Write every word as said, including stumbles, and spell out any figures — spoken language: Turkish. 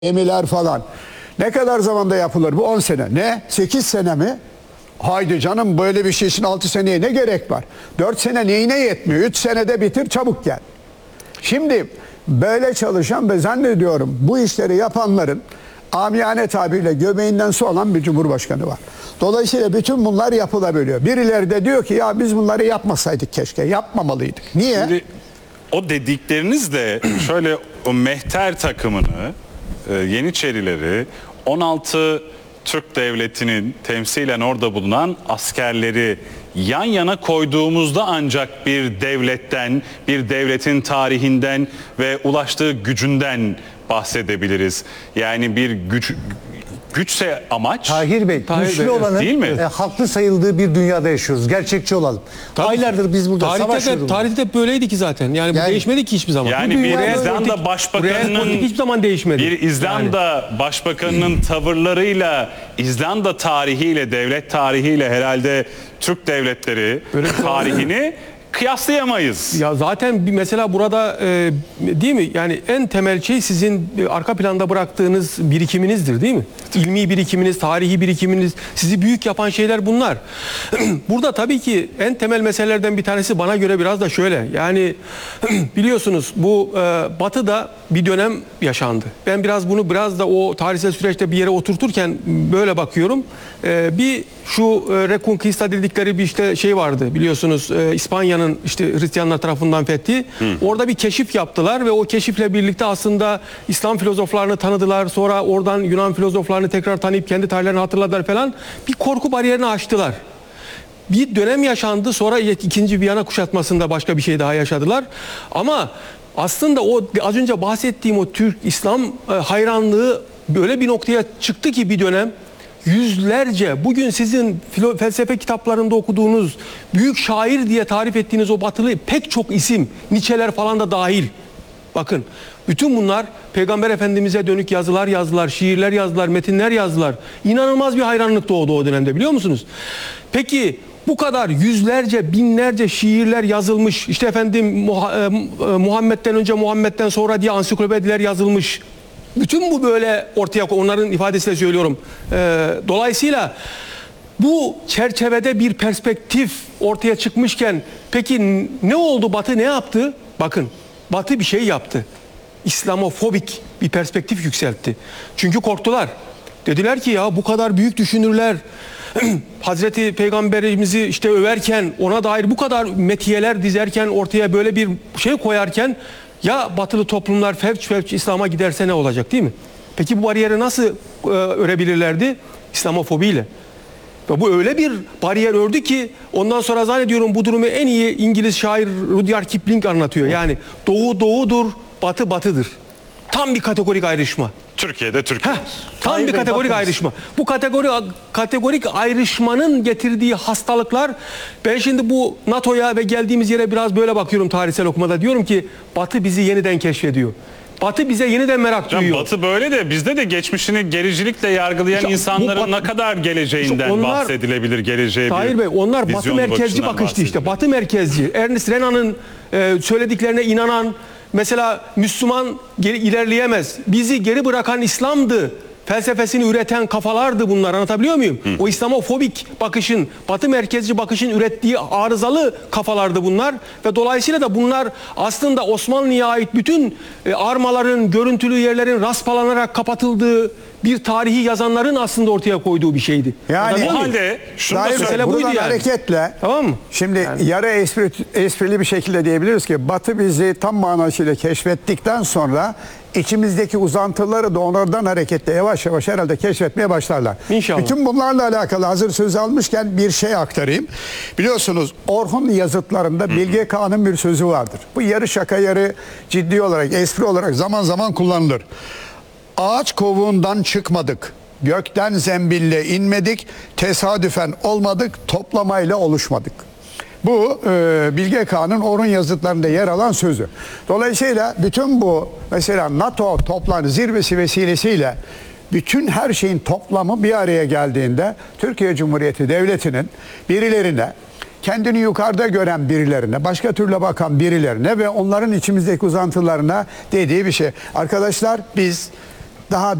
Gemiler falan. Ne kadar zamanda yapılır bu? on sene. Ne? sekiz sene mi? Haydi canım, böyle bir şey için altı seneye ne gerek var? dört sene neyine yetmiyor? üç senede bitir, çabuk gel. Şimdi böyle çalışan ve zannediyorum bu işleri yapanların amiyane tabirle göbeğinden su alan bir cumhurbaşkanı var. Dolayısıyla bütün bunlar yapılabiliyor. Birileri de diyor ki ya biz bunları yapmasaydık keşke. Yapmamalıydık. Niye? Şimdi o dedikleriniz de şöyle, o Mehter takımını, Yeniçerileri, on altı Türk Devleti'nin temsilen orada bulunan askerleri yan yana koyduğumuzda ancak bir devletten, bir devletin tarihinden ve ulaştığı gücünden bahsedebiliriz. Yani bir güç güçse amaç. Tahir Bey, Tahir güçlü Bey, olanın değil mi? E, haklı sayıldığı bir dünyada yaşıyoruz. Gerçekçi olalım. Tabii. Aylardır biz burada tarihte savaşıyoruz. de, tarihte hep böyleydi ki zaten. Yani, Yani- bu değişmedi ki hiçbir zaman. Yani Bu bir dünya İzlanda politik- başbakanının politik hiçbir zaman değişmedi. Bir İzlanda başbakanının tavırlarıyla, İzlanda tarihiyle, devlet tarihiyle herhalde Türk devletleri tarihini kıyaslayamayız. Ya zaten bir mesela burada e, değil mi? Yani en temel şey sizin e, arka planda bıraktığınız birikiminizdir, değil mi? İlmi birikiminiz, tarihi birikiminiz, sizi büyük yapan şeyler bunlar. Burada tabii ki en temel meselelerden bir tanesi bana göre biraz da şöyle. Yani biliyorsunuz bu e, Batı'da bir dönem yaşandı. Ben biraz bunu biraz da o tarihsel süreçte bir yere oturturken böyle bakıyorum. E, bir şu e, Reconquista dedikleri bir işte şey vardı biliyorsunuz, e, İspanya'nın işte Hristiyanlar tarafından fethi. Hı. Orada bir keşif yaptılar ve o keşifle birlikte aslında İslam filozoflarını tanıdılar. Sonra oradan Yunan filozoflarını tekrar tanıyıp kendi tarihlerini hatırladılar falan. Bir korku bariyerini aştılar. Bir dönem yaşandı, sonra ikinci Viyana kuşatmasında başka bir şey daha yaşadılar. Ama aslında o az önce bahsettiğim o Türk İslam e, hayranlığı böyle bir noktaya çıktı ki bir dönem yüzlerce bugün sizin filo, felsefe kitaplarında okuduğunuz büyük şair diye tarif ettiğiniz o batılı pek çok isim, Nietzsche'ler falan da dahil. Bakın bütün bunlar Peygamber Efendimiz'e dönük yazılar yazdılar, şiirler yazdılar, metinler yazdılar. İnanılmaz bir hayranlık doğdu o dönemde, biliyor musunuz? Peki bu kadar yüzlerce, binlerce şiirler yazılmış, işte efendim Muhammed'den önce Muhammed'den sonra diye ansiklopediler yazılmış. Bütün bu böyle ortaya, onların ifadesiyle söylüyorum. Ee, dolayısıyla bu çerçevede bir perspektif ortaya çıkmışken peki ne oldu? Batı ne yaptı? Bakın Batı bir şey yaptı. İslamofobik bir perspektif yükseltti. Çünkü korktular. Dediler ki ya bu kadar büyük düşünürler Hazreti Peygamberimizi işte överken, ona dair bu kadar metiyeler dizerken, ortaya böyle bir şey koyarken ya batılı toplumlar fevç fevç İslam'a giderse ne olacak, değil mi? Peki bu bariyeri nasıl e, örebilirlerdi? İslamofobiyle. Ve bu öyle bir bariyer ördü ki ondan sonra zannediyorum bu durumu en iyi İngiliz şair Rudyard Kipling anlatıyor. Yani doğu doğudur, batı batıdır. Tam bir kategorik ayrışma. Türkiye'de Türkiye. Heh, tam Hayır bir Bey, kategorik bakınız. ayrışma. Bu kategori kategorik ayrışmanın getirdiği hastalıklar, ben şimdi bu NATO'ya ve geldiğimiz yere biraz böyle bakıyorum tarihsel okumada. Diyorum ki Batı bizi yeniden keşfediyor. Batı bize yeniden merak Can, duyuyor. Batı böyle de bizde de geçmişini gericilikle yargılayan İşte bu insanların Batı- ne kadar geleceğinden İşte onlar- bahsedilebilir, geleceğe Tahir bir Bey, onlar Batı vizyonu merkezci bakışından bakıştı işte. bahsedilir. Batı merkezci. Ernest Renan'ın e, söylediklerine inanan, mesela Müslüman geri ilerleyemez, bizi geri bırakan İslam'dı felsefesini üreten kafalardı bunlar, anlatabiliyor muyum? Hı. O İslamofobik bakışın, Batı merkezci bakışın ürettiği arızalı kafalardı bunlar ve dolayısıyla da bunlar aslında Osmanlı'ya ait bütün e, armaların, görüntülü yerlerin raspalanarak kapatıldığı bir tarihi yazanların aslında ortaya koyduğu bir şeydi. Yani Anlatabiliyor O muyum? halde şunu da Dair Bey, söyle. mesele buydu buradan yani. hareketle Tamam mı? şimdi yarı espri, esprili bir şekilde diyebiliriz ki Batı bizi tam manasıyla keşfettikten sonra içimizdeki uzantıları da onlardan hareketle yavaş yavaş herhalde keşfetmeye başlarlar. İnşallah. Bütün bunlarla alakalı hazır söz almışken bir şey aktarayım. Biliyorsunuz Orhun yazıtlarında Bilge Kağan'ın bir sözü vardır. Bu yarı şaka yarı ciddi olarak, espri olarak zaman zaman kullanılır. Ağaç kovuğundan çıkmadık, gökten zembille inmedik, tesadüfen olmadık, toplamayla oluşmadık. Bu e, Bilge Kağan'ın Orhun yazıtlarında yer alan sözü. Dolayısıyla bütün bu mesela NATO toplantı zirvesi vesilesiyle bütün her şeyin toplamı bir araya geldiğinde Türkiye Cumhuriyeti Devleti'nin birilerine, kendini yukarıda gören birilerine, başka türlü bakan birilerine ve onların içimizdeki uzantılarına dediği bir şey. Arkadaşlar biz daha